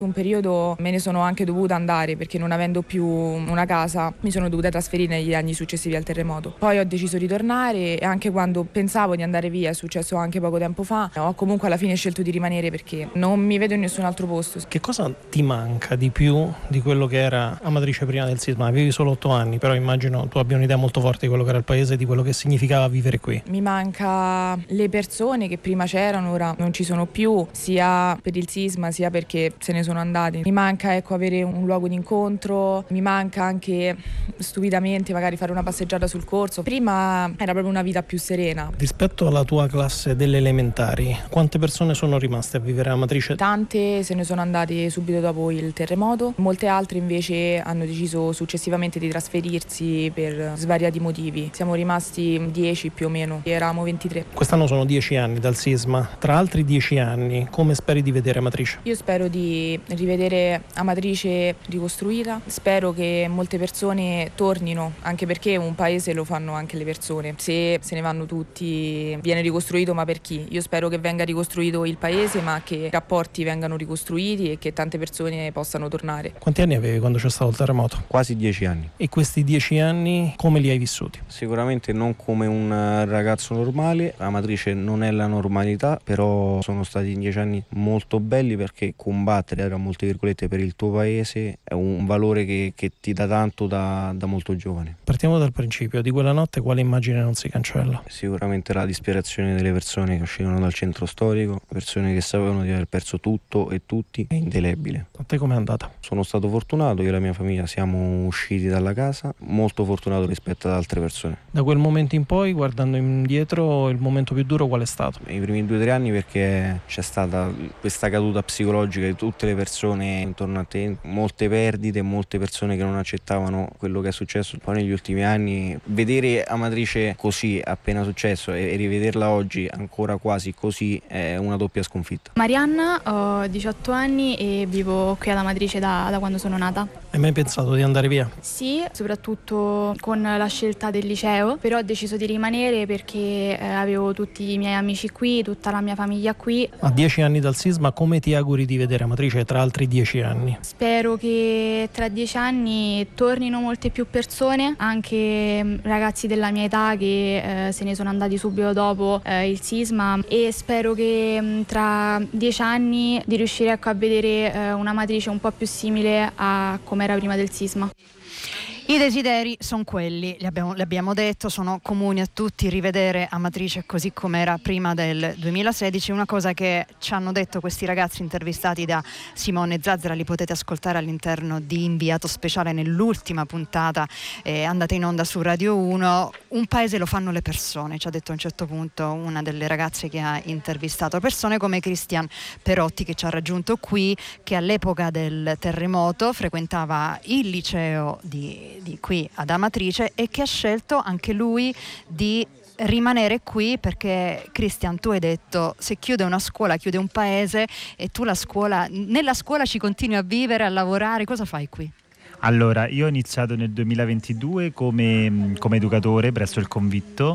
Un periodo me ne sono anche dovuta andare perché non avendo più una casa mi sono dovuta trasferire negli anni successivi al terremoto. Poi ho deciso di tornare e anche quando pensavo di andare via, è successo anche poco tempo fa, ho comunque alla fine scelto di rimanere perché non mi vedo in nessun altro posto. Che cosa ti manca di più di quello che era Amatrice prima del sisma? Avevi solo 8 anni, però immagino tu abbia un'idea molto forte di quello che era il paese e di quello che significava vivere qui. Mi manca le persone che prima c'erano, ora non ci sono più, sia per il sisma sia perché se ne sono andati. Mi manca avere un luogo di incontro, mi manca anche stupidamente magari fare una passeggiata sul corso. Prima era proprio una vita più serena. Rispetto alla tua classe delle elementari, quante persone sono rimaste a vivere a Amatrice? Tante se ne sono andate subito dopo il terremoto, molte altre invece hanno deciso successivamente di trasferirsi per svariati motivi. Siamo rimasti 10 più o meno, eravamo 23. Quest'anno sono 10 anni dal sisma, tra altri 10 anni come speri di vedere Amatrice? Io spero di rivedere Amatrice ricostruita, spero che molte persone tornino, anche perché un paese lo fanno anche le persone. Se se ne vanno tutti viene ricostruito, ma per chi? Io spero che venga ricostruito il paese, ma che i rapporti vengano ricostruiti e che tante persone possano tornare. Quanti anni avevi quando c'è stato il terremoto? Quasi 10 anni. E questi 10 anni come li hai vissuti? Sicuramente non come un ragazzo normale, Amatrice non è la normalità, però sono stati 10 anni molto belli perché combattere, tra molte virgolette, per il tuo paese è un valore che ti dà tanto da molto giovane. Partiamo dal principio, di quella notte quale immagine non si cancella? Sicuramente la disperazione delle persone che uscivano dal centro storico, persone che sapevano di aver perso tutto e tutti, è indelebile. A te com'è andata? Sono stato fortunato, io e la mia famiglia siamo usciti dalla casa, molto fortunato rispetto ad altre persone. Da quel momento in poi, guardando indietro, il momento più duro qual è stato? I primi 2 o 3 anni perché c'è stata questa caduta psicologica di tutte le persone intorno a te, molte perdite, molte persone che non accettavano quello che è successo. Poi negli ultimi anni vedere Amatrice così appena successo e rivederla oggi ancora quasi così è una doppia sconfitta. Marianna, ho 18 anni e vivo qui ad Amatrice da quando sono nata. Hai mai pensato di andare via? Sì, soprattutto con la scelta del liceo, però ho deciso di rimanere perché avevo tutti i miei amici qui, tutta la mia famiglia qui. A 10 anni dal sisma come ti auguri di vedere Amatrice tra altri 10 anni? Spero che tra 10 anni tornino molte più persone, anche ragazzi della mia età che se ne sono andati subito dopo il sisma, e spero che tra 10 anni di riuscire a vedere una Amatrice un po' più simile a come era prima del sisma. I desideri sono quelli, li abbiamo detto, sono comuni a tutti, rivedere Amatrice così come era prima del 2016. Una cosa che ci hanno detto questi ragazzi intervistati da Simone Zazzera, li potete ascoltare all'interno di Inviato Speciale nell'ultima puntata andata in onda su Radio 1. Un paese lo fanno le persone, ci ha detto a un certo punto una delle ragazze che ha intervistato, persone come Cristian Perotti che ci ha raggiunto qui, che all'epoca del terremoto frequentava il liceo di qui ad Amatrice e che ha scelto anche lui di rimanere qui perché, Cristian, tu hai detto se chiude una scuola chiude un paese e tu nella scuola ci continui a vivere, a lavorare, cosa fai qui? Allora, io ho iniziato nel 2022 come educatore presso il Convitto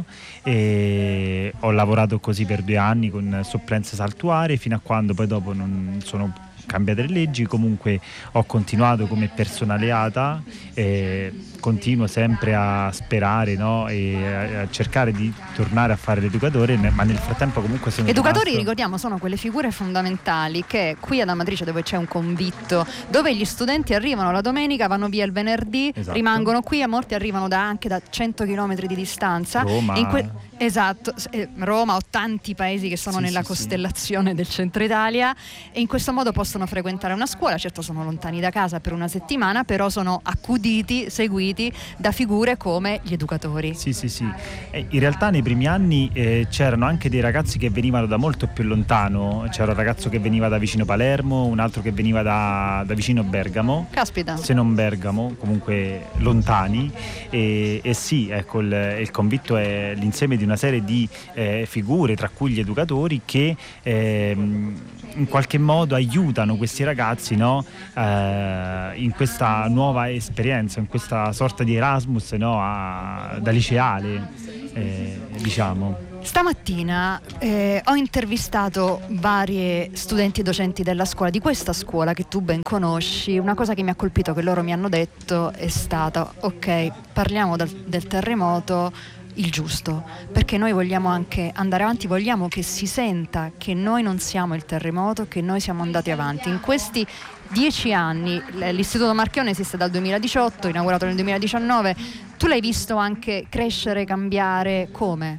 e ho lavorato così per 2 anni con supplenze saltuarie fino a quando poi dopo non sono cambiate le leggi. Comunque ho continuato come personale ATA e continuo sempre a sperare, no? E a cercare di tornare a fare l'educatore, ma nel frattempo comunque sono educatori, rimasto... ricordiamo, sono quelle figure fondamentali che qui ad Amatrice, dove c'è un convitto, dove gli studenti arrivano la domenica, vanno via il venerdì, esatto, rimangono qui, a molti arrivano anche da 100 km di distanza. Roma. Esatto, Roma o tanti paesi che sono nella costellazione del centro Italia, e in questo modo possono frequentare una scuola. Certo sono lontani da casa per una settimana, però sono accuditi, seguiti da figure come gli educatori. Sì. In realtà nei primi anni c'erano anche dei ragazzi che venivano da molto più lontano. C'era un ragazzo che veniva da vicino Palermo, un altro che veniva da vicino Bergamo. Caspita. Se non Bergamo, comunque lontani. E sì, ecco, il Convitto è l'insieme di una serie di figure, tra cui gli educatori, che in qualche modo aiutano questi ragazzi, no? In questa nuova esperienza, in questa sorta di Erasmus, no? Da liceale, diciamo. Stamattina ho intervistato varie studenti e docenti della scuola, di questa scuola che tu ben conosci. Una cosa che mi ha colpito, che loro mi hanno detto, è stata: ok, parliamo del terremoto il giusto, perché noi vogliamo anche andare avanti, vogliamo che si senta che noi non siamo il terremoto, che noi siamo andati avanti. In questi 10 anni, l'Istituto Marchionne esiste dal 2018, inaugurato nel 2019, tu l'hai visto anche crescere, cambiare, come?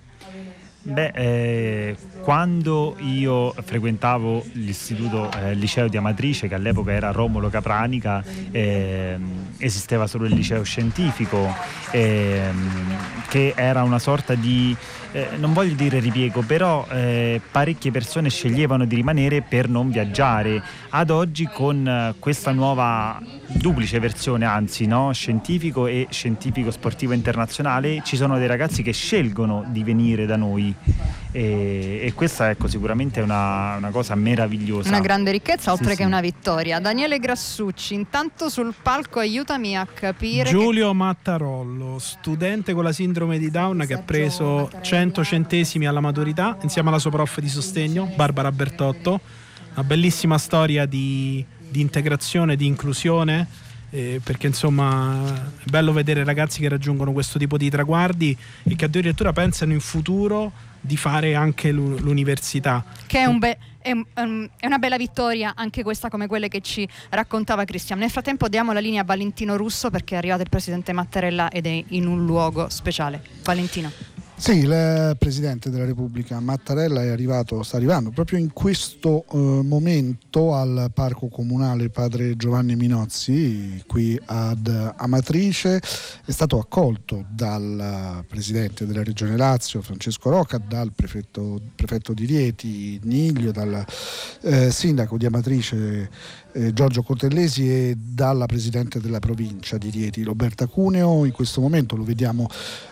Quando io frequentavo l'istituto liceo di Amatrice, che all'epoca era Romolo Capranica, esisteva solo il liceo scientifico, che era una sorta di, non voglio dire ripiego, però parecchie persone sceglievano di rimanere per non viaggiare. Ad oggi, con questa nuova duplice versione, anzi, no? Scientifico e scientifico sportivo internazionale, ci sono dei ragazzi che scelgono di venire da noi, e questa, ecco, sicuramente è una cosa meravigliosa, una grande ricchezza, oltre sì, che una vittoria. Daniele Grassucci, intanto sul palco aiutami a capire. Giulio Mattarollo, studente con la sindrome di Down, che ha preso 100 centesimi alla maturità insieme alla sua prof di sostegno Barbara Bertotto. Una bellissima storia di integrazione, di inclusione, perché insomma è bello vedere ragazzi che raggiungono questo tipo di traguardi e che addirittura pensano in futuro di fare anche l'università, che è una bella vittoria anche questa, come quelle che ci raccontava Cristian. Nel frattempo diamo la linea a Valentino Russo, perché è arrivato il presidente Mattarella ed è in un luogo speciale. Valentino. Sì, il Presidente della Repubblica Mattarella sta arrivando proprio in questo momento al Parco Comunale Padre Giovanni Minozzi, qui ad Amatrice. È stato accolto dal Presidente della Regione Lazio, Francesco Rocca, dal prefetto di Rieti, Niglio, dal Sindaco di Amatrice, Giorgio Cortellesi, e dalla Presidente della Provincia di Rieti, Roberta Cuneo. In questo momento lo vediamo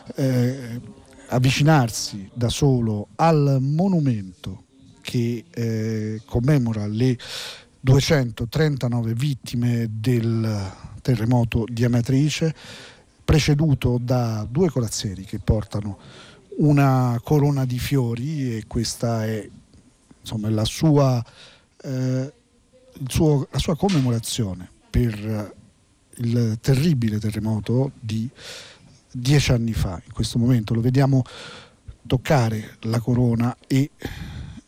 avvicinarsi da solo al monumento che commemora le 239 vittime del terremoto di Amatrice, preceduto da due corazzieri che portano una corona di fiori, e questa è, insomma, la sua commemorazione per il terribile terremoto di 10 anni fa. In questo momento lo vediamo toccare la corona e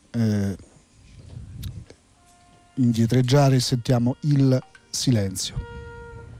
indietreggiare, sentiamo il silenzio.